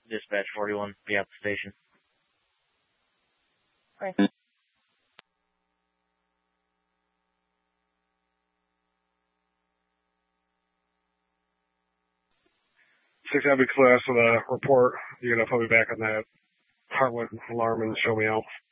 Dispatch 41, be at the station. Okay. 6 Abbey Class with a report. You're going to put me back on that Hartwood alarm and show me out.